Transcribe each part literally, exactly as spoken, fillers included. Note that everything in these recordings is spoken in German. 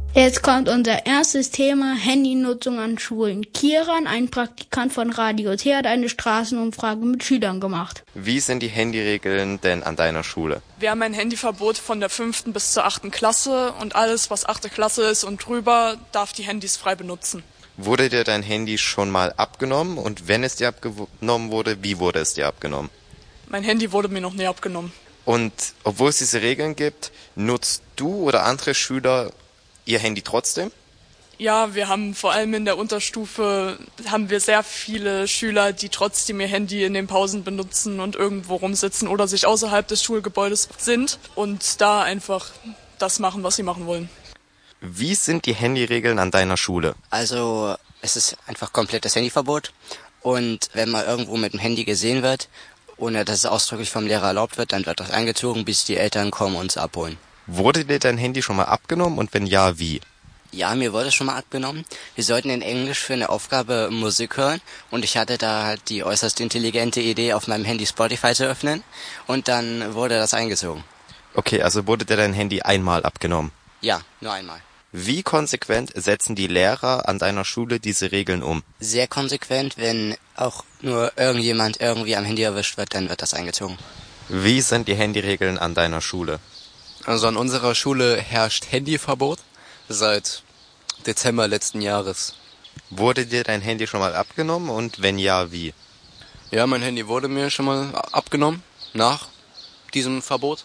Jetzt kommt unser erstes Thema, Handynutzung an Schulen. Kieran, ein Praktikant von Radio T, hat eine Straßenumfrage mit Schülern gemacht. Wie sind die Handyregeln denn an deiner Schule? Wir haben ein Handyverbot von der fünften bis zur achten Klasse und alles, was achte Klasse ist und drüber, darf die Handys frei benutzen. Wurde dir dein Handy schon mal abgenommen und wenn es dir abgenommen wurde, wie wurde es dir abgenommen? Mein Handy wurde mir noch nie abgenommen. Und obwohl es diese Regeln gibt, nutzt du oder andere Schüler ihr Handy trotzdem? Ja, wir haben vor allem in der Unterstufe haben wir sehr viele Schüler, die trotzdem ihr Handy in den Pausen benutzen und irgendwo rumsitzen oder sich außerhalb des Schulgebäudes sind und da einfach das machen, was sie machen wollen. Wie sind die Handyregeln an deiner Schule? Also es ist einfach komplettes Handyverbot und wenn man irgendwo mit dem Handy gesehen wird, ohne dass es ausdrücklich vom Lehrer erlaubt wird, dann wird das eingezogen, bis die Eltern kommen und es abholen. Wurde dir dein Handy schon mal abgenommen und wenn ja, wie? Ja, mir wurde es schon mal abgenommen. Wir sollten in Englisch für eine Aufgabe Musik hören und ich hatte da halt die äußerst intelligente Idee, auf meinem Handy Spotify zu öffnen und dann wurde das eingezogen. Okay, also wurde dir dein Handy einmal abgenommen? Ja, nur einmal. Wie konsequent setzen die Lehrer an deiner Schule diese Regeln um? Sehr konsequent, wenn auch nur irgendjemand irgendwie am Handy erwischt wird, dann wird das eingezogen. Wie sind die Handyregeln an deiner Schule? Also an unserer Schule herrscht Handyverbot seit Dezember letzten Jahres. Wurde dir dein Handy schon mal abgenommen und wenn ja, wie? Ja, mein Handy wurde mir schon mal abgenommen nach diesem Verbot.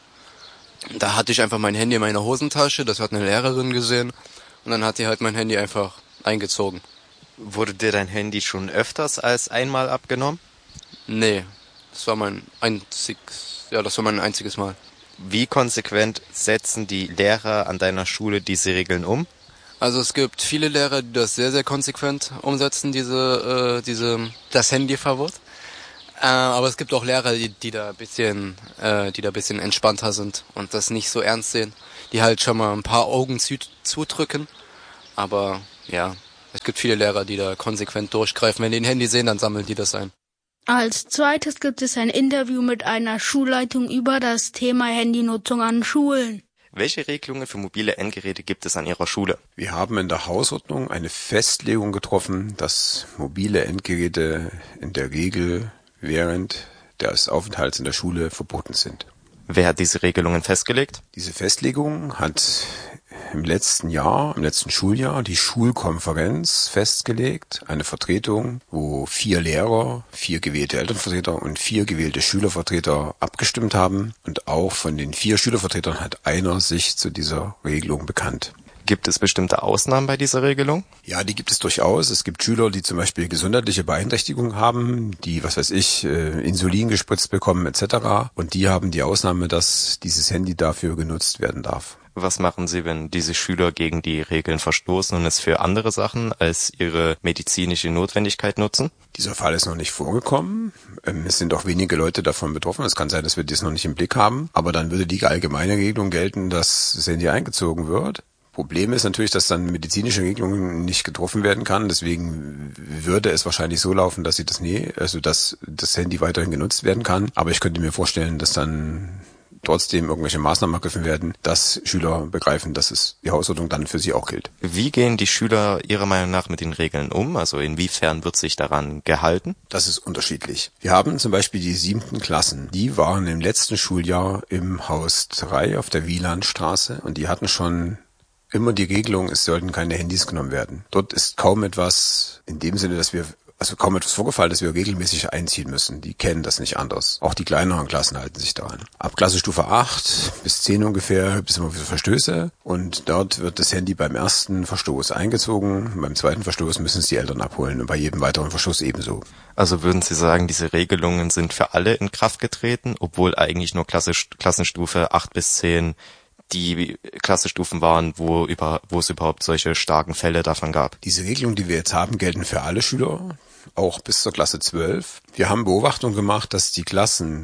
Da hatte ich einfach mein Handy in meiner Hosentasche, das hat eine Lehrerin gesehen und dann hat die halt mein Handy einfach eingezogen. Wurde dir dein Handy schon öfters als einmal abgenommen? Nee, das war mein einziges, ja, das war mein einziges Mal. Wie konsequent setzen die Lehrer an deiner Schule diese Regeln um? Also es gibt viele Lehrer, die das sehr, sehr konsequent umsetzen, diese, äh, diese, das Handyverbot. Äh, aber es gibt auch Lehrer, die, die da ein bisschen, äh, die da ein bisschen entspannter sind und das nicht so ernst sehen, die halt schon mal ein paar Augen zu, zudrücken. Aber ja, es gibt viele Lehrer, die da konsequent durchgreifen. Wenn die ein Handy sehen, dann sammeln die das ein. Als zweites gibt es ein Interview mit einer Schulleitung über das Thema Handynutzung an Schulen. Welche Regelungen für mobile Endgeräte gibt es an Ihrer Schule? Wir haben in der Hausordnung eine Festlegung getroffen, dass mobile Endgeräte in der Regel während des Aufenthalts in der Schule verboten sind. Wer hat diese Regelungen festgelegt? Diese Festlegung hat im letzten Jahr, im letzten Schuljahr, die Schulkonferenz festgelegt, eine Vertretung, wo vier Lehrer, vier gewählte Elternvertreter und vier gewählte Schülervertreter abgestimmt haben. Und auch von den vier Schülervertretern hat einer sich zu dieser Regelung bekannt. Gibt es bestimmte Ausnahmen bei dieser Regelung? Ja, die gibt es durchaus. Es gibt Schüler, die zum Beispiel gesundheitliche Beeinträchtigungen haben, die, was weiß ich, Insulin gespritzt bekommen et cetera. Und die haben die Ausnahme, dass dieses Handy dafür genutzt werden darf. Was machen Sie, wenn diese Schüler gegen die Regeln verstoßen und es für andere Sachen als ihre medizinische Notwendigkeit nutzen? Dieser Fall ist noch nicht vorgekommen. Es sind auch wenige Leute davon betroffen. Es kann sein, dass wir das noch nicht im Blick haben. Aber dann würde die allgemeine Regelung gelten, dass das Handy eingezogen wird. Problem ist natürlich, dass dann medizinische Regelungen nicht getroffen werden kann. Deswegen würde es wahrscheinlich so laufen, dass sie das nie, also dass das Handy weiterhin genutzt werden kann. Aber ich könnte mir vorstellen, dass dann trotzdem irgendwelche Maßnahmen ergriffen werden, dass Schüler begreifen, dass es die Hausordnung dann für sie auch gilt. Wie gehen die Schüler Ihrer Meinung nach mit den Regeln um? Also inwiefern wird sich daran gehalten? Das ist unterschiedlich. Wir haben zum Beispiel die siebten Klassen. Die waren im letzten Schuljahr im Haus drei auf der Wielandstraße und die hatten schon immer die Regelung, es sollten keine Handys genommen werden. Dort ist kaum etwas in dem Sinne, dass wir, also kaum etwas vorgefallen, dass wir regelmäßig einziehen müssen. Die kennen das nicht anders. Auch die kleineren Klassen halten sich daran. Ab Klassenstufe acht bis zehn ungefähr gibt es immer wieder Verstöße und dort wird das Handy beim ersten Verstoß eingezogen. Beim zweiten Verstoß müssen es die Eltern abholen und bei jedem weiteren Verstoß ebenso. Also würden Sie sagen, diese Regelungen sind für alle in Kraft getreten, obwohl eigentlich nur Klasse, Klassenstufe acht bis zehn die Klassenstufen waren, wo über, wo es überhaupt solche starken Fälle davon gab. Diese Regelungen, die wir jetzt haben, gelten für alle Schüler, auch bis zur Klasse zwölf. Wir haben Beobachtungen gemacht, dass die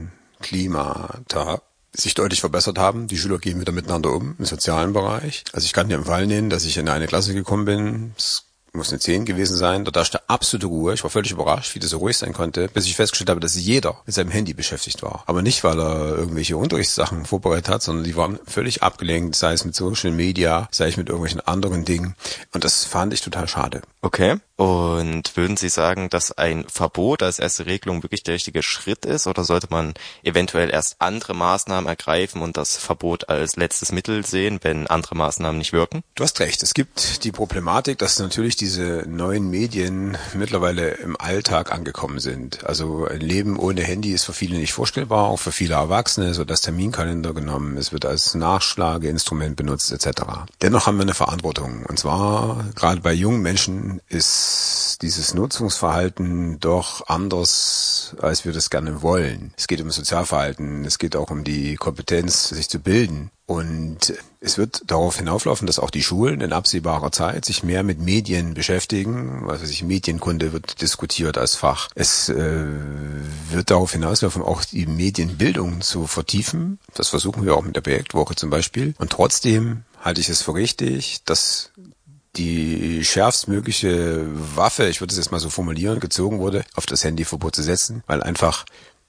Klassenklimata sich deutlich verbessert haben. Die Schüler gehen wieder miteinander um im sozialen Bereich. Also ich kann dir einen Fall nennen, dass ich in eine Klasse gekommen bin. Es muss eine zehn gewesen sein, da herrschte absolute Ruhe. Ich war völlig überrascht, wie das so ruhig sein konnte, bis ich festgestellt habe, dass jeder mit seinem Handy beschäftigt war. Aber nicht, weil er irgendwelche Unterrichtssachen vorbereitet hat, sondern die waren völlig abgelenkt, sei es mit Social Media, sei es mit irgendwelchen anderen Dingen. Und das fand ich total schade. Okay. Und würden Sie sagen, dass ein Verbot als erste Regelung wirklich der richtige Schritt ist, oder sollte man eventuell erst andere Maßnahmen ergreifen und das Verbot als letztes Mittel sehen, wenn andere Maßnahmen nicht wirken? Du hast recht. Es gibt die Problematik, dass natürlich diese neuen Medien mittlerweile im Alltag angekommen sind. Also ein Leben ohne Handy ist für viele nicht vorstellbar, auch für viele Erwachsene. So das Terminkalender genommen, es wird als Nachschlageinstrument benutzt et cetera. Dennoch haben wir eine Verantwortung. Und zwar gerade bei jungen Menschen ist dieses Nutzungsverhalten doch anders, als wir das gerne wollen. Es geht um Sozialverhalten, es geht auch um die Kompetenz, sich zu bilden. Und es wird darauf hinauflaufen, dass auch die Schulen in absehbarer Zeit sich mehr mit Medien beschäftigen. Also sich Medienkunde wird diskutiert als Fach. Es äh, wird darauf hinauslaufen, auch die Medienbildung zu vertiefen. Das versuchen wir auch mit der Projektwoche zum Beispiel. Und trotzdem halte ich es für richtig, dass die schärfstmögliche Waffe, ich würde es jetzt mal so formulieren, gezogen wurde, auf das Handyverbot zu setzen, weil einfach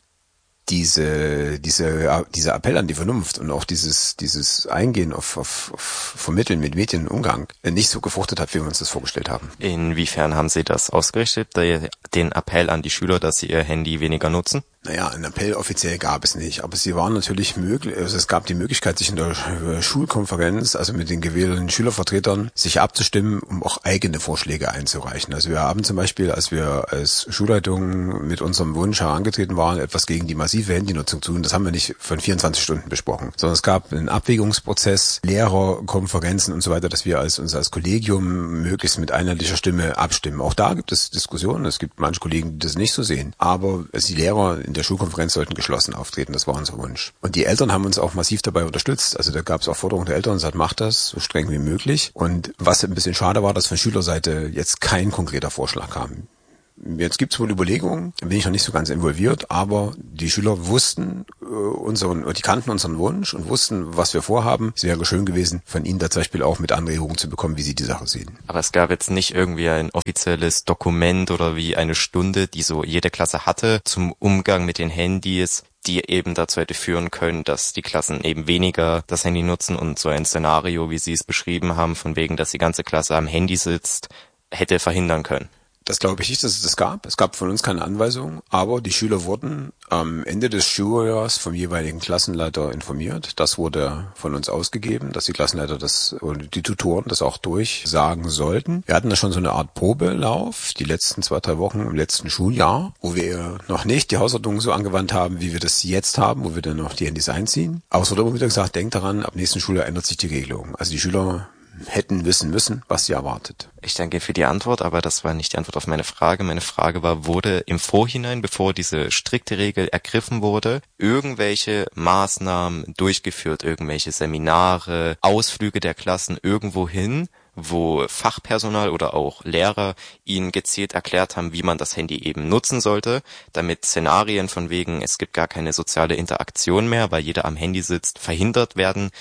diese diese dieser Appell an die Vernunft und auch dieses dieses Eingehen auf, auf, auf Vermitteln mit Medienumgang nicht so gefruchtet hat, wie wir uns das vorgestellt haben. Inwiefern haben Sie das ausgerichtet, den Appell an die Schüler, dass sie ihr Handy weniger nutzen? Naja, einen Appell offiziell gab es nicht, aber sie waren natürlich möglich, also es gab die Möglichkeit, sich in der Schulkonferenz, also mit den gewählten Schülervertretern, sich abzustimmen, um auch eigene Vorschläge einzureichen. Also wir haben zum Beispiel, als wir als Schulleitung mit unserem Wunsch herangetreten waren, etwas gegen die massive Handynutzung zu tun, das haben wir nicht von vierundzwanzig Stunden besprochen, sondern es gab einen Abwägungsprozess, Lehrerkonferenzen und so weiter, dass wir als uns als Kollegium möglichst mit einheitlicher Stimme abstimmen. Auch da gibt es Diskussionen, es gibt manche Kollegen, die das nicht so sehen, aber die Lehrer in der Schulkonferenz sollten geschlossen auftreten, das war unser Wunsch. Und die Eltern haben uns auch massiv dabei unterstützt, also da gab es auch Forderungen der Eltern und sagt, macht das so streng wie möglich. Und was ein bisschen schade war, dass von Schülerseite jetzt kein konkreter Vorschlag kam. Jetzt gibt's wohl Überlegungen, bin ich noch nicht so ganz involviert, aber die Schüler wussten äh, unseren, die kannten unseren Wunsch und wussten, was wir vorhaben. Es wäre schön gewesen, von ihnen da zum Beispiel auch mit Anregungen zu bekommen, wie sie die Sache sehen. Aber es gab jetzt nicht irgendwie ein offizielles Dokument oder wie eine Stunde, die so jede Klasse hatte zum Umgang mit den Handys, die eben dazu hätte führen können, dass die Klassen eben weniger das Handy nutzen und so ein Szenario, wie Sie es beschrieben haben, von wegen, dass die ganze Klasse am Handy sitzt, hätte verhindern können. Das glaube ich nicht, dass es das gab. Es gab von uns keine Anweisung, aber die Schüler wurden am Ende des Schuljahres vom jeweiligen Klassenleiter informiert. Das wurde von uns ausgegeben, dass die Klassenleiter das oder die Tutoren das auch durchsagen sollten. Wir hatten da schon so eine Art Probelauf, die letzten zwei, drei Wochen im letzten Schuljahr, wo wir noch nicht die Hausordnung so angewandt haben, wie wir das jetzt haben, wo wir dann noch die Handys einziehen. Aber es wurde immer wieder gesagt, denkt daran, ab nächsten Schuljahr ändert sich die Regelung. Also die Schüler hätten wissen müssen, was sie erwartet. Ich danke für die Antwort, aber das war nicht die Antwort auf meine Frage. Meine Frage war, wurde im Vorhinein, bevor diese strikte Regel ergriffen wurde, irgendwelche Maßnahmen durchgeführt, irgendwelche Seminare, Ausflüge der Klassen irgendwo hin, wo Fachpersonal oder auch Lehrer ihnen gezielt erklärt haben, wie man das Handy eben nutzen sollte, damit Szenarien von wegen, es gibt gar keine soziale Interaktion mehr, weil jeder am Handy sitzt, verhindert werden,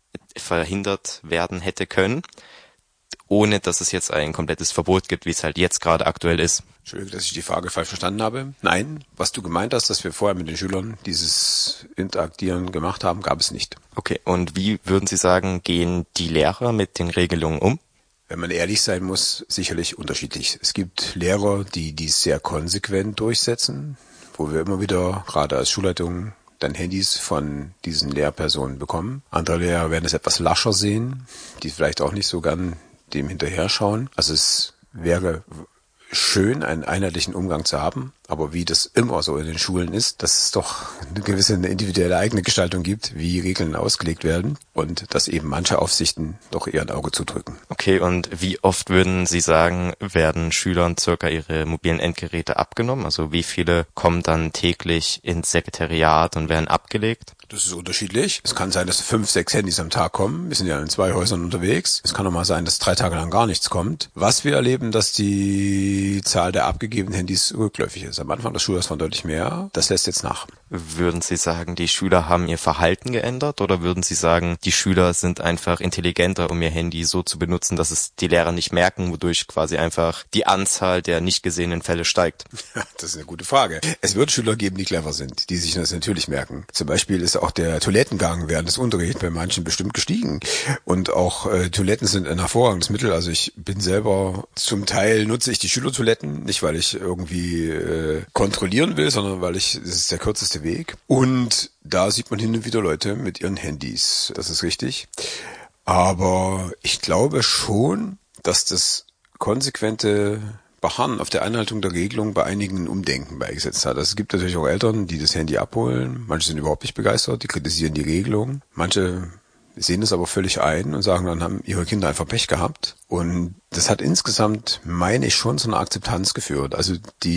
verhindert werden hätte können, ohne dass es jetzt ein komplettes Verbot gibt, wie es halt jetzt gerade aktuell ist. Entschuldigung, dass ich die Frage falsch verstanden habe. Nein, was du gemeint hast, dass wir vorher mit den Schülern dieses Interagieren gemacht haben, gab es nicht. Okay, und wie würden Sie sagen, gehen die Lehrer mit den Regelungen um? Wenn man ehrlich sein muss, sicherlich unterschiedlich. Es gibt Lehrer, die dies sehr konsequent durchsetzen, wo wir immer wieder, gerade als Schulleitung, dann Handys von diesen Lehrpersonen bekommen. Andere Lehrer werden es etwas lascher sehen, die vielleicht auch nicht so gern dem hinterher schauen. Also es wäre schön, einen einheitlichen Umgang zu haben, aber wie das immer so in den Schulen ist, dass es doch eine gewisse eine individuelle eigene Gestaltung gibt, wie Regeln ausgelegt werden und dass eben manche Aufsichten doch eher ein Auge zudrücken. Okay, und wie oft würden Sie sagen, werden Schülern circa ihre mobilen Endgeräte abgenommen? Also wie viele kommen dann täglich ins Sekretariat und werden abgelegt? Das ist unterschiedlich. Es kann sein, dass fünf, sechs Handys am Tag kommen. Wir sind ja in zwei Häusern unterwegs. Es kann auch mal sein, dass drei Tage lang gar nichts kommt. Was wir erleben, dass die Zahl der abgegebenen Handys rückläufig ist. Also am Anfang des Schuljahres waren deutlich mehr. Das lässt jetzt nach. Würden Sie sagen, die Schüler haben ihr Verhalten geändert oder würden Sie sagen, die Schüler sind einfach intelligenter, um ihr Handy so zu benutzen, dass es die Lehrer nicht merken, wodurch quasi einfach die Anzahl der nicht gesehenen Fälle steigt? Ja, das ist eine gute Frage. Es wird Schüler geben, die clever sind, die sich das natürlich merken. Zum Beispiel ist auch der Toilettengang während des Unterrichts bei manchen bestimmt gestiegen. Und auch äh, Toiletten sind ein hervorragendes Mittel. Also ich bin selber, zum Teil nutze ich die Schülertoiletten, nicht weil ich irgendwie äh, kontrollieren will, sondern weil ich, das ist der kürzeste Weg. Und da sieht man hin und wieder Leute mit ihren Handys. Das ist richtig. Aber ich glaube schon, dass das konsequente Beharren auf der Einhaltung der Regelung bei einigen ein Umdenken beigesetzt hat. Also es gibt natürlich auch Eltern, die das Handy abholen. Manche sind überhaupt nicht begeistert, die kritisieren die Regelung. Manche sehen es aber völlig ein und sagen, dann haben ihre Kinder einfach Pech gehabt. Und das hat insgesamt, meine ich, schon zu einer Akzeptanz geführt. Also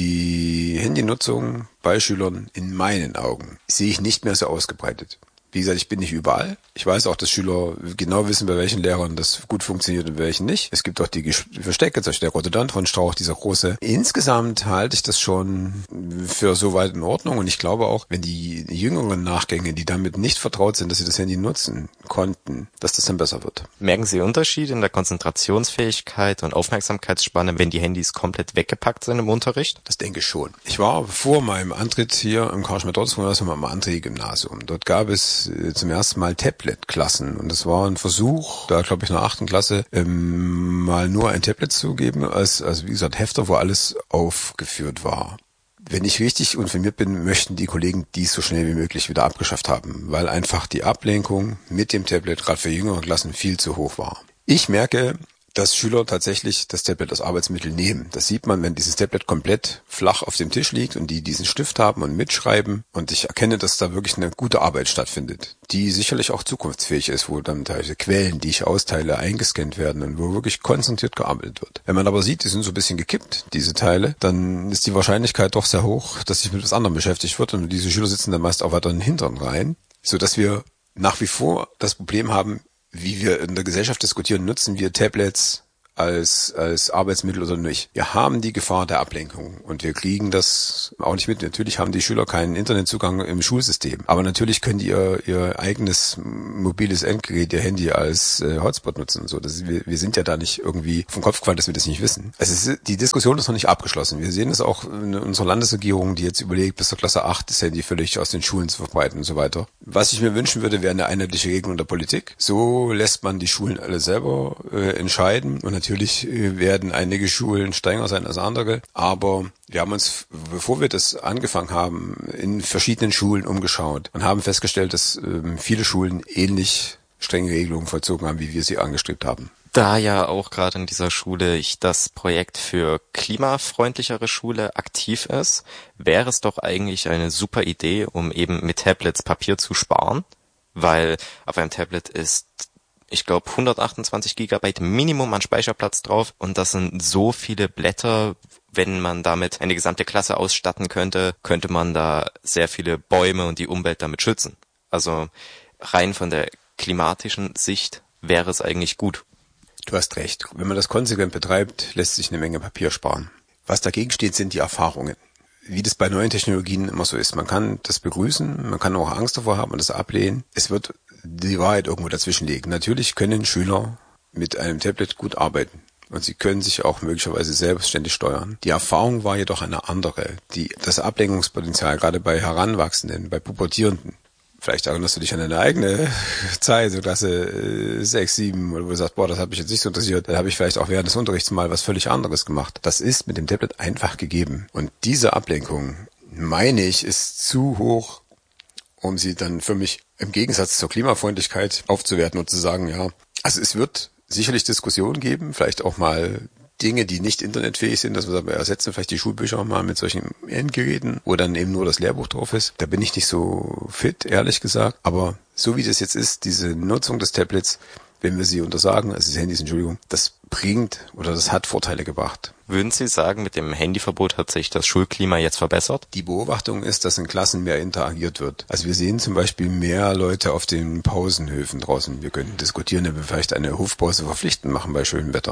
die Handynutzung bei Schülern in meinen Augen sehe ich nicht mehr so ausgebreitet. Wie gesagt, ich bin nicht überall. Ich weiß auch, dass Schüler genau wissen, bei welchen Lehrern das gut funktioniert und bei welchen nicht. Es gibt auch die Verstecke, zum Beispiel der Rhododendron-Strauch, dieser große. Insgesamt halte ich das schon für soweit in Ordnung. Und ich glaube auch, wenn die jüngeren Nachgänge, die damit nicht vertraut sind, dass sie das Handy nutzen konnten, dass das dann besser wird. Merken Sie Unterschiede in der Konzentrationsfähigkeit und Aufmerksamkeitsspanne, wenn die Handys komplett weggepackt sind im Unterricht? Das denke ich schon. Ich war vor meinem Antritt hier im Karl-Schmidt-Dortes-Gymnasium am André-Gymnasium. Dort gab es zum ersten Mal Tablet-Klassen und es war ein Versuch, da glaube ich in der achten Klasse ähm, mal nur ein Tablet zu geben, als, also wie gesagt Hefter, wo alles aufgeführt war. Wenn ich richtig informiert bin, möchten die Kollegen dies so schnell wie möglich wieder abgeschafft haben, weil einfach die Ablenkung mit dem Tablet gerade für jüngere Klassen viel zu hoch war. Ich merke, dass Schüler tatsächlich das Tablet als Arbeitsmittel nehmen. Das sieht man, wenn dieses Tablet komplett flach auf dem Tisch liegt und die diesen Stift haben und mitschreiben. Und ich erkenne, dass da wirklich eine gute Arbeit stattfindet, die sicherlich auch zukunftsfähig ist, wo dann teilweise Quellen, die ich austeile, eingescannt werden und wo wirklich konzentriert gearbeitet wird. Wenn man aber sieht, die sind so ein bisschen gekippt, diese Teile, dann ist die Wahrscheinlichkeit doch sehr hoch, dass sich mit was anderem beschäftigt wird. Und diese Schüler sitzen dann meist auch weiter in den Hintern rein, sodass wir nach wie vor das Problem haben, wie wir in der Gesellschaft diskutieren, nutzen wir Tablets als als Arbeitsmittel oder nicht. Wir haben die Gefahr der Ablenkung und wir kriegen das auch nicht mit. Natürlich haben die Schüler keinen Internetzugang im Schulsystem, aber natürlich können die ihr ihr eigenes mobiles Endgerät, ihr Handy als äh, Hotspot nutzen. So, das ist, wir, wir sind ja da nicht irgendwie vom Kopf gefallen, dass wir das nicht wissen. Es ist, die Diskussion ist noch nicht abgeschlossen. Wir sehen es auch in unserer Landesregierung, die jetzt überlegt, bis zur Klasse acht das Handy völlig aus den Schulen zu verbreiten und so weiter. Was ich mir wünschen würde, wäre eine einheitliche Regelung der Politik. So lässt man die Schulen alle selber äh, entscheiden und natürlich Natürlich werden einige Schulen strenger sein als andere, aber wir haben uns, bevor wir das angefangen haben, in verschiedenen Schulen umgeschaut und haben festgestellt, dass äh, viele Schulen ähnlich strenge Regelungen vollzogen haben, wie wir sie angestrebt haben. Da ja auch gerade in dieser Schule ich das Projekt für klimafreundlichere Schule aktiv ist, wäre es doch eigentlich eine super Idee, um eben mit Tablets Papier zu sparen, weil auf einem Tablet ist, ich glaube, hundertachtundzwanzig Gigabyte Minimum an Speicherplatz drauf und das sind so viele Blätter. Wenn man damit eine gesamte Klasse ausstatten könnte, könnte man da sehr viele Bäume und die Umwelt damit schützen. Also rein von der klimatischen Sicht wäre es eigentlich gut. Du hast recht. Wenn man das konsequent betreibt, lässt sich eine Menge Papier sparen. Was dagegen steht, sind die Erfahrungen. Wie das bei neuen Technologien immer so ist. Man kann das begrüßen, man kann auch Angst davor haben und das ablehnen. Es wird die Wahrheit irgendwo dazwischen liegen. Natürlich können Schüler mit einem Tablet gut arbeiten und sie können sich auch möglicherweise selbstständig steuern. Die Erfahrung war jedoch eine andere. Die, das Ablenkungspotenzial, gerade bei Heranwachsenden, bei Pubertierenden, vielleicht erinnerst du dich an deine eigene Zeit, so Klasse sechs, sieben, wo du sagst, boah, das hat mich jetzt nicht so interessiert. Da habe ich vielleicht auch während des Unterrichts mal was völlig anderes gemacht. Das ist mit dem Tablet einfach gegeben. Und diese Ablenkung, meine ich, ist zu hoch, um sie dann für mich im Gegensatz zur Klimafreundlichkeit aufzuwerten und zu sagen, ja, also es wird sicherlich Diskussionen geben, vielleicht auch mal Dinge, die nicht internetfähig sind, dass wir sagen, wir ersetzen vielleicht die Schulbücher mal mit solchen Endgeräten, wo dann eben nur das Lehrbuch drauf ist. Da bin ich nicht so fit, ehrlich gesagt. Aber so wie das jetzt ist, diese Nutzung des Tablets, wenn wir sie untersagen, also des Handys, Entschuldigung, das bringt oder das hat Vorteile gebracht. Würden Sie sagen, mit dem Handyverbot hat sich das Schulklima jetzt verbessert? Die Beobachtung ist, dass in Klassen mehr interagiert wird. Also wir sehen zum Beispiel mehr Leute auf den Pausenhöfen draußen. Wir können diskutieren, ob wir vielleicht eine Hofpause verpflichtend machen bei schönem Wetter.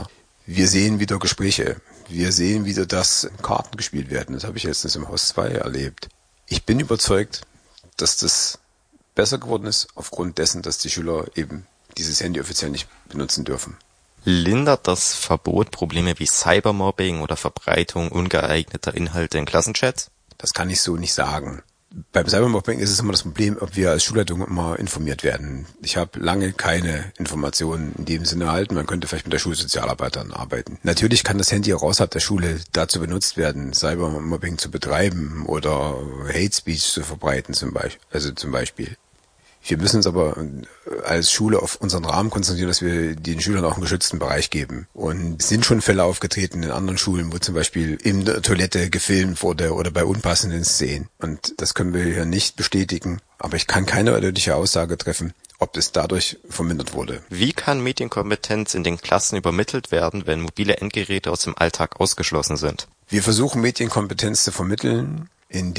Wir sehen wieder Gespräche. Wir sehen wieder, dass Karten gespielt werden. Das habe ich jetzt im Haus zwei erlebt. Ich bin überzeugt, dass das besser geworden ist, aufgrund dessen, dass die Schüler eben dieses Handy offiziell nicht benutzen dürfen. Lindert das Verbot Probleme wie Cybermobbing oder Verbreitung ungeeigneter Inhalte in Klassenchats? Das kann ich so nicht sagen. Beim Cybermobbing ist es immer das Problem, ob wir als Schulleitung immer informiert werden. Ich habe lange keine Informationen in dem Sinne erhalten. Man könnte vielleicht mit der Schulsozialarbeiterin arbeiten. Natürlich kann das Handy auch außerhalb der Schule dazu benutzt werden, Cybermobbing zu betreiben oder Hate Speech zu verbreiten zum Beispiel. Also zum Beispiel. Wir müssen uns aber als Schule auf unseren Rahmen konzentrieren, dass wir den Schülern auch einen geschützten Bereich geben. Und es sind schon Fälle aufgetreten in anderen Schulen, wo zum Beispiel in der Toilette gefilmt wurde oder bei unpassenden Szenen. Und das können wir hier nicht bestätigen. Aber ich kann keine eindeutige Aussage treffen, ob es dadurch vermindert wurde. Wie kann Medienkompetenz in den Klassen übermittelt werden, wenn mobile Endgeräte aus dem Alltag ausgeschlossen sind? Wir versuchen Medienkompetenz zu vermitteln,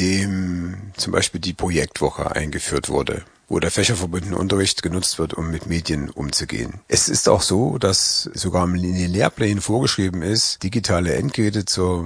indem zum Beispiel die Projektwoche eingeführt wurde, wo der fächerverbundene Unterricht genutzt wird, um mit Medien umzugehen. Es ist auch so, dass sogar in den Lehrplänen vorgeschrieben ist, digitale Endgeräte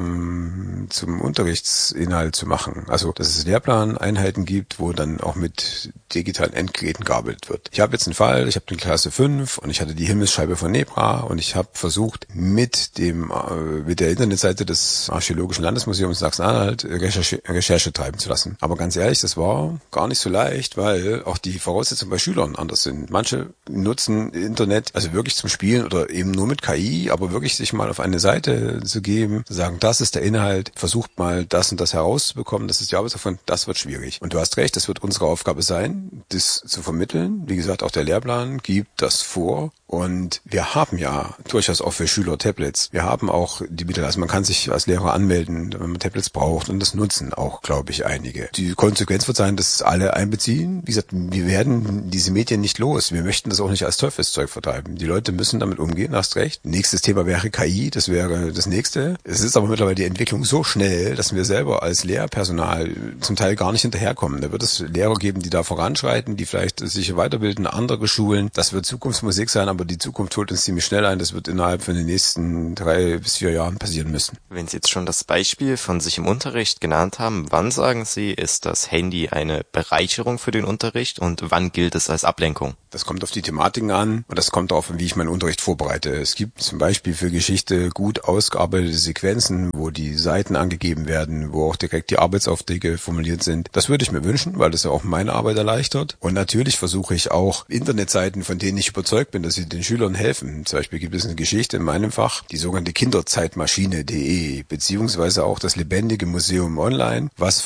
zum, zum Unterrichtsinhalt zu machen. Also, dass es Lehrplaneinheiten gibt, wo dann auch mit digitalen Endgeräten gearbeitet wird. Ich habe jetzt einen Fall, ich habe die Klasse fünf und ich hatte die Himmelsscheibe von Nebra und ich habe versucht, mit dem mit der Internetseite des Archäologischen Landesmuseums Sachsen-Anhalt Recherche, Recherche treiben zu lassen. Aber ganz ehrlich, das war gar nicht so leicht, weil auch die Voraussetzungen bei Schülern anders sind. Manche nutzen Internet also wirklich zum Spielen oder eben nur mit K I, aber wirklich sich mal auf eine Seite zu geben, zu sagen, das ist der Inhalt, versucht mal das und das herauszubekommen, das ist die Arbeitsaufwand, das wird schwierig. Und du hast recht, das wird unsere Aufgabe sein, das zu vermitteln. Wie gesagt, auch der Lehrplan gibt das vor. Und wir haben ja durchaus auch für Schüler Tablets. Wir haben auch die Mittel, also man kann sich als Lehrer anmelden, wenn man Tablets braucht und das nutzen auch, glaube ich, einige. Die Konsequenz wird sein, dass alle einbeziehen. Wie gesagt, wir werden diese Medien nicht los. Wir möchten das auch nicht als Teufelszeug vertreiben. Die Leute müssen damit umgehen, hast recht. Nächstes Thema wäre K I, das wäre das nächste. Es ist aber mittlerweile die Entwicklung so schnell, dass wir selber als Lehrpersonal zum Teil gar nicht hinterherkommen. Da wird es Lehrer geben, die da voranschreiten, die vielleicht sich weiterbilden, andere Schulen. Das wird Zukunftsmusik sein, aber die Zukunft holt uns ziemlich schnell ein. Das wird innerhalb von den nächsten drei bis vier Jahren passieren müssen. Wenn Sie jetzt schon das Beispiel von sich im Unterricht genannt haben, wann sagen Sie, ist das Handy eine Bereicherung für den Unterricht und wann gilt es als Ablenkung? Das kommt auf die Thematiken an und das kommt darauf an, wie ich meinen Unterricht vorbereite. Es gibt zum Beispiel für Geschichte gut ausgearbeitete Sequenzen, wo die Seiten angegeben werden, wo auch direkt die Arbeitsaufträge formuliert sind. Das würde ich mir wünschen, weil das ja auch meine Arbeit erleichtert. Und natürlich versuche ich auch Internetseiten, von denen ich überzeugt bin, dass sie den Schülern helfen. Zum Beispiel gibt es eine Geschichte in meinem Fach, die sogenannte Kinderzeitmaschine punkt de, beziehungsweise auch das Lebendige Museum Online, was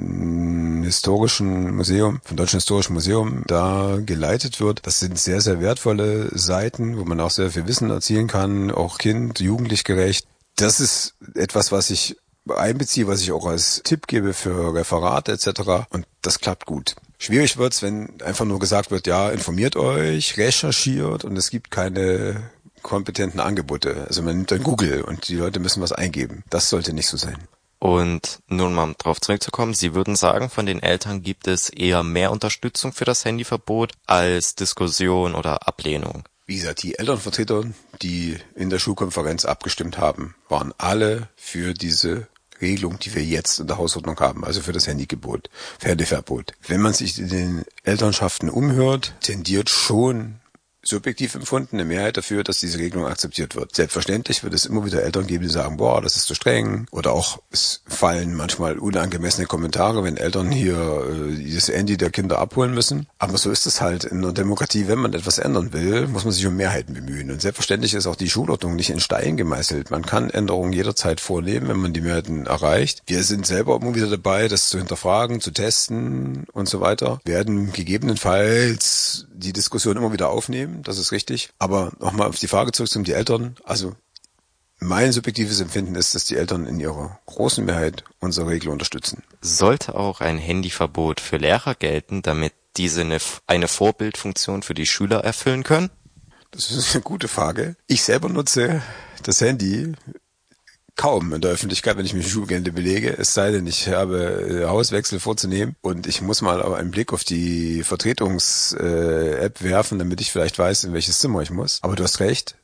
vom Historischen Museum, vom Deutschen Historischen Museum da geleitet wird. Das sind sehr, sehr wertvolle Seiten, wo man auch sehr viel Wissen erzielen kann, auch kind-, jugendlich gerecht. Das ist etwas, was ich einbeziehe, was ich auch als Tipp gebe für Referate et cetera. Und das klappt gut. Schwierig wird's, wenn einfach nur gesagt wird, ja, informiert euch, recherchiert und es gibt keine kompetenten Angebote. Also man nimmt dann Google und die Leute müssen was eingeben. Das sollte nicht so sein. Und nun mal darauf zurückzukommen, Sie würden sagen, von den Eltern gibt es eher mehr Unterstützung für das Handyverbot als Diskussion oder Ablehnung. Wie gesagt, die Elternvertreter, die in der Schulkonferenz abgestimmt haben, waren alle für diese Regelung, die wir jetzt in der Hausordnung haben, also für das Handygebot, Handyverbot. Wenn man sich in den Elternschaften umhört, tendiert schon subjektiv empfunden eine Mehrheit dafür, dass diese Regelung akzeptiert wird. Selbstverständlich wird es immer wieder Eltern geben, die sagen, boah, das ist zu streng. Oder auch, es fallen manchmal unangemessene Kommentare, wenn Eltern hier äh, das Handy der Kinder abholen müssen. Aber so ist es halt in einer Demokratie. Wenn man etwas ändern will, muss man sich um Mehrheiten bemühen. Und selbstverständlich ist auch die Schulordnung nicht in Stein gemeißelt. Man kann Änderungen jederzeit vornehmen, wenn man die Mehrheiten erreicht. Wir sind selber immer wieder dabei, das zu hinterfragen, zu testen und so weiter. Wir werden gegebenenfalls die Diskussion immer wieder aufnehmen. Das ist richtig. Aber nochmal auf die Frage zurückzukommen, die Eltern, also mein subjektives Empfinden ist, dass die Eltern in ihrer großen Mehrheit unsere Regel unterstützen. Sollte auch ein Handyverbot für Lehrer gelten, damit diese eine, eine Vorbildfunktion für die Schüler erfüllen können? Das ist eine gute Frage. Ich selber nutze das Handy kaum in der Öffentlichkeit, wenn ich mich im Schulgelände belege, es sei denn, ich habe Hauswechsel vorzunehmen und ich muss mal aber einen Blick auf die Vertretungs-App werfen, damit ich vielleicht weiß, in welches Zimmer ich muss. Aber du hast recht,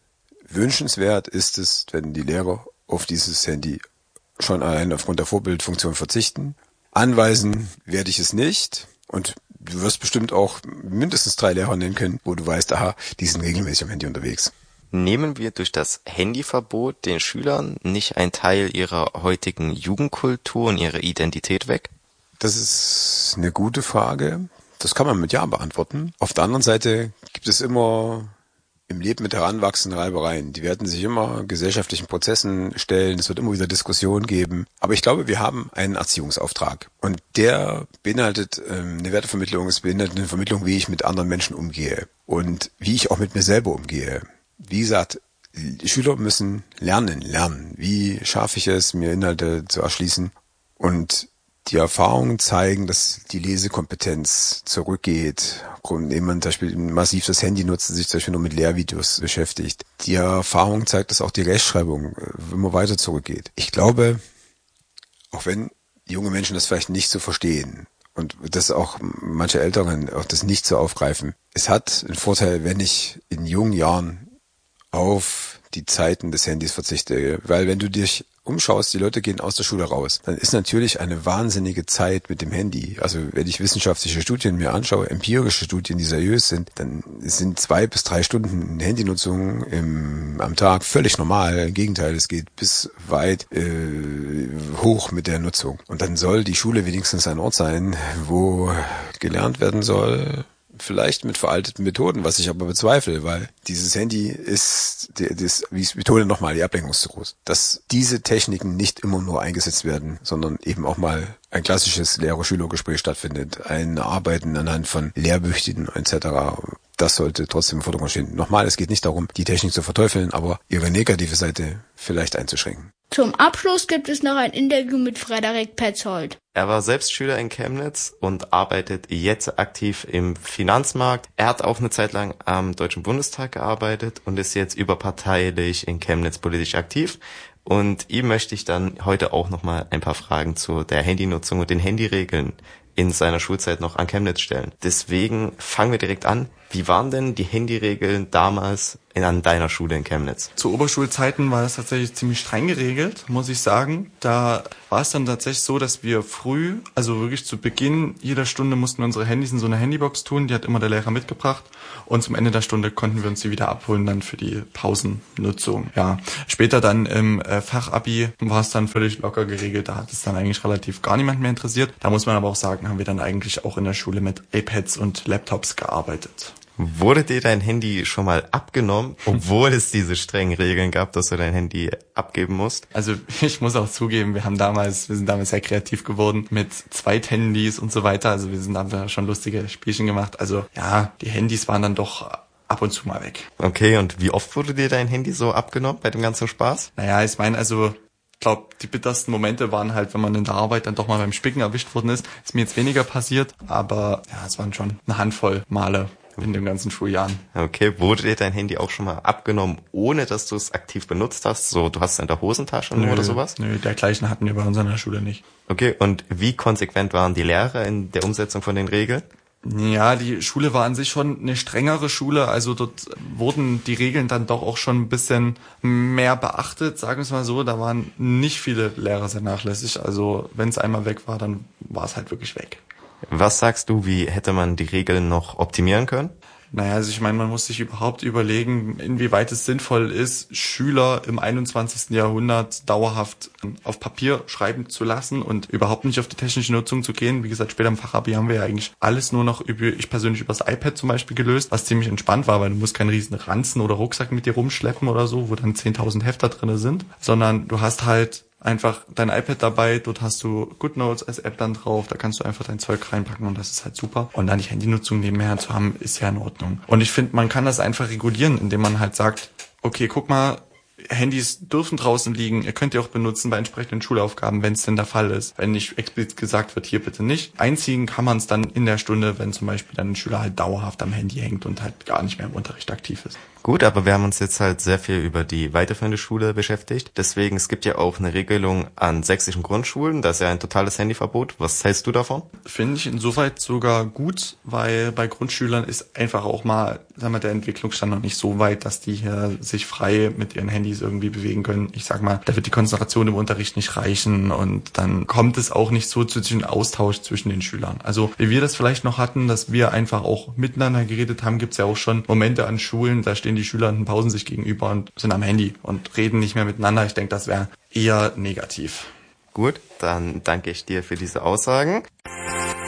Wünschenswert ist es, wenn die Lehrer auf dieses Handy schon allein aufgrund der Vorbildfunktion verzichten. Anweisen werde ich es nicht. Und du wirst bestimmt auch mindestens drei Lehrer nennen können, wo du weißt, aha, die sind regelmäßig am Handy unterwegs. Nehmen wir durch das Handyverbot den Schülern nicht einen Teil ihrer heutigen Jugendkultur und ihrer Identität weg? Das ist eine gute Frage. Das kann man mit Ja beantworten. Auf der anderen Seite gibt es immer im Leben mit heranwachsenden Reibereien. Die werden sich immer gesellschaftlichen Prozessen stellen. Es wird immer wieder Diskussionen geben. Aber ich glaube, wir haben einen Erziehungsauftrag. Und der beinhaltet ähm, eine Wertevermittlung. Es beinhaltet eine Vermittlung, wie ich mit anderen Menschen umgehe. Und wie ich auch mit mir selber umgehe. Wie gesagt, die Schüler müssen lernen, lernen. Wie schaffe ich es, mir Inhalte zu erschließen? Und die Erfahrungen zeigen, dass die Lesekompetenz zurückgeht, indem man zum Beispiel massiv das Handy nutzt und sich zum Beispiel nur mit Lehrvideos beschäftigt. Die Erfahrung zeigt, dass auch die Rechtschreibung immer weiter zurückgeht. Ich glaube, auch wenn junge Menschen das vielleicht nicht so verstehen und das auch manche Älteren auch das nicht so aufgreifen, es hat einen Vorteil, wenn ich in jungen Jahren auf die Zeiten des Handys verzichte, weil wenn du dich umschaust, die Leute gehen aus der Schule raus, dann ist natürlich eine wahnsinnige Zeit mit dem Handy. Also wenn ich wissenschaftliche Studien mir anschaue, empirische Studien, die seriös sind, dann sind zwei bis drei Stunden Handynutzung im, am Tag völlig normal. Im Gegenteil, es geht bis weit äh, hoch mit der Nutzung. Und dann soll die Schule wenigstens ein Ort sein, wo gelernt werden soll, vielleicht mit veralteten Methoden, was ich aber bezweifle, weil dieses Handy ist, das, wie ich betone nochmal, die Ablenkung ist zu groß. Dass diese Techniken nicht immer nur eingesetzt werden, sondern eben auch mal ein klassisches Lehrer-Schüler-Gespräch stattfindet, ein Arbeiten anhand von Lehrbüchern et cetera. Das sollte trotzdem im Vordergrund stehen. Nochmal, es geht nicht darum, die Technik zu verteufeln, aber ihre negative Seite vielleicht einzuschränken. Zum Abschluss gibt es noch ein Interview mit Frederik Petzold. Er war selbst Schüler in Chemnitz und arbeitet jetzt aktiv im Finanzmarkt. Er hat auch eine Zeit lang am Deutschen Bundestag gearbeitet und ist jetzt überparteilich in Chemnitz politisch aktiv. Und ihm möchte ich dann heute auch nochmal ein paar Fragen zu der Handynutzung und den Handyregeln in seiner Schulzeit noch an Chemnitz stellen. Deswegen fangen wir direkt an. Wie waren denn die Handyregeln damals in, an deiner Schule in Chemnitz? Zu Oberschulzeiten war das tatsächlich ziemlich streng geregelt, muss ich sagen. Da war es dann tatsächlich so, dass wir früh, also wirklich zu Beginn jeder Stunde mussten wir unsere Handys in so eine Handybox tun. Die hat immer der Lehrer mitgebracht. Und zum Ende der Stunde konnten wir uns die wieder abholen dann für die Pausennutzung. Ja, später dann im äh, Fachabi war es dann völlig locker geregelt. Da hat es dann eigentlich relativ gar niemand mehr interessiert. Da muss man aber auch sagen, haben wir dann eigentlich auch in der Schule mit iPads und Laptops gearbeitet. Wurde dir dein Handy schon mal abgenommen, obwohl es diese strengen Regeln gab, dass du dein Handy abgeben musst? Also ich muss auch zugeben, wir haben damals, wir sind damals sehr kreativ geworden mit Zweithandys und so weiter. Also wir sind da schon lustige Spielchen gemacht. Also ja, die Handys waren dann doch ab und zu mal weg. Okay, und wie oft wurde dir dein Handy so abgenommen bei dem ganzen Spaß? Naja, ich meine, also ich glaube, die bittersten Momente waren halt, wenn man in der Arbeit dann doch mal beim Spicken erwischt worden ist. Ist mir jetzt weniger passiert, aber ja, es waren schon eine Handvoll Male in den ganzen Schuljahren. Okay, wurde dir dein Handy auch schon mal abgenommen, ohne dass du es aktiv benutzt hast? So, du hast es in der Hosentasche Nö, oder sowas? Nö, dergleichen hatten wir bei uns an der Schule nicht. Okay, und wie konsequent waren die Lehrer in der Umsetzung von den Regeln? Ja, die Schule war an sich schon eine strengere Schule, also dort wurden die Regeln dann doch auch schon ein bisschen mehr beachtet, sagen wir es mal so. Da waren nicht viele Lehrer sehr nachlässig, also wenn es einmal weg war, dann war es halt wirklich weg. Was sagst du, wie hätte man die Regeln noch optimieren können? Naja, also ich meine, man muss sich überhaupt überlegen, inwieweit es sinnvoll ist, Schüler im einundzwanzigsten Jahrhundert dauerhaft auf Papier schreiben zu lassen und überhaupt nicht auf die technische Nutzung zu gehen. Wie gesagt, später im Fachabi haben wir ja eigentlich alles nur noch, über, ich persönlich übers iPad zum Beispiel gelöst, was ziemlich entspannt war, weil du musst keinen riesen Ranzen oder Rucksack mit dir rumschleppen oder so, wo dann zehntausend Hefter drinne sind, sondern du hast halt einfach dein iPad dabei, dort hast du GoodNotes als App dann drauf, da kannst du einfach dein Zeug reinpacken und das ist halt super. Und dann die Handynutzung nebenher zu haben, ist ja in Ordnung. Und ich finde, man kann das einfach regulieren, indem man halt sagt, okay, guck mal, Handys dürfen draußen liegen, ihr könnt die auch benutzen bei entsprechenden Schulaufgaben, wenn es denn der Fall ist. Wenn nicht explizit gesagt wird, hier bitte nicht. Einziehen kann man es dann in der Stunde, wenn zum Beispiel dann ein Schüler halt dauerhaft am Handy hängt und halt gar nicht mehr im Unterricht aktiv ist. Gut, aber wir haben uns jetzt halt sehr viel über die weiterführende Schule beschäftigt. Deswegen, es gibt ja auch eine Regelung an sächsischen Grundschulen. Das ist ja ein totales Handyverbot. Was hältst du davon? Finde ich insoweit sogar gut, weil bei Grundschülern ist einfach auch mal, sagen wir, der Entwicklungsstand noch nicht so weit, dass die hier sich frei mit ihren Handys irgendwie bewegen können. Ich sag mal, da wird die Konzentration im Unterricht nicht reichen und dann kommt es auch nicht so zu diesem Austausch zwischen den Schülern. Also, wie wir das vielleicht noch hatten, dass wir einfach auch miteinander geredet haben, gibt's ja auch schon Momente an Schulen, da stehen die Schüler in den Pausen sich gegenüber und sind am Handy und reden nicht mehr miteinander. Ich denke, das wäre eher negativ. Gut, dann danke ich dir für diese Aussagen.